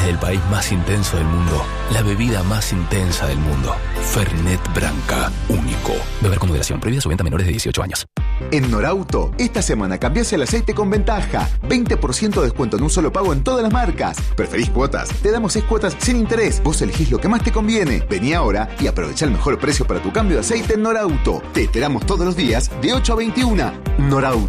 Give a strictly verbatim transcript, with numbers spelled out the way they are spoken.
Desde el país más intenso del mundo, la bebida más intensa del mundo. Fernet Branca, único. Beber con moderación. Prohibida su venta a menores de dieciocho años. En Norauto, esta semana cambiás el aceite con ventaja. veinte por ciento de descuento en un solo pago en todas las marcas. ¿Preferís cuotas? Te damos seis cuotas sin interés. Vos elegís lo que más te conviene. Vení ahora y aprovecha el mejor precio para tu cambio de aceite en Norauto. Te esperamos todos los días de ocho a veintiuna. Norauto.